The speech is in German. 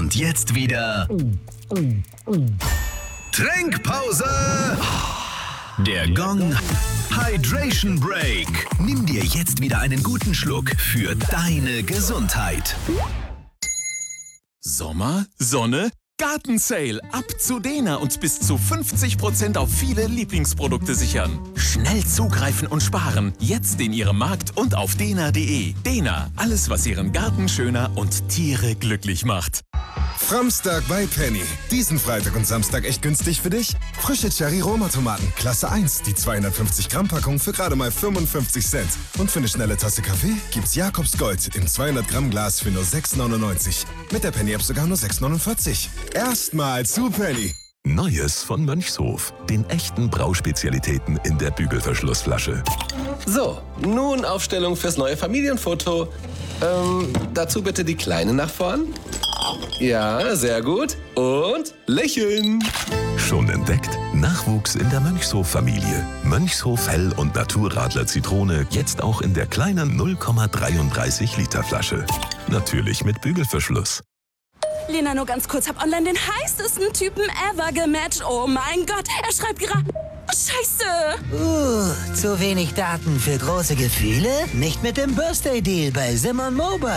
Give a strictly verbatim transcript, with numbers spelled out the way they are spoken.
Und jetzt wieder Trinkpause. Der Gong Hydration Break. Nimm dir jetzt wieder einen guten Schluck für deine Gesundheit. Sommer, Sonne, Gartensale. Ab zu Dena und bis zu fünfzig Prozent auf viele Lieblingsprodukte sichern. Schnell zugreifen und sparen. Jetzt in Ihrem Markt und auf dena punkt de. Dena, alles was Ihren Garten schöner und Tiere glücklich macht. Framstag bei Penny. Diesen Freitag und Samstag echt günstig für dich? Frische Cherry-Roma-Tomaten, Klasse eins, die zweihundertfünfzig Gramm Packung für gerade mal fünfundfünfzig Cent. Und für eine schnelle Tasse Kaffee gibt's Jakobs Gold im zweihundert Gramm Glas für nur sechs neunundneunzig. Mit der Penny-App sogar nur sechs neunundvierzig. Erstmal zu Penny. Neues von Mönchshof. Den echten Brauspezialitäten in der Bügelverschlussflasche. So, nun Aufstellung fürs neue Familienfoto. Ähm, dazu bitte die Kleine nach vorn. Ja, sehr gut. Und lächeln. Schon entdeckt? Nachwuchs in der Mönchshof-Familie. Mönchshof Hell- und Naturradler Zitrone jetzt auch in der kleinen null Komma dreiunddreißig Liter Flasche. Natürlich mit Bügelverschluss. Lena, nur ganz kurz, hab online den heißesten Typen ever gematcht. Oh mein Gott, er schreibt gerade... Scheiße! Uh, zu wenig Daten für große Gefühle? Nicht mit dem Birthday-Deal bei Simon Mobile.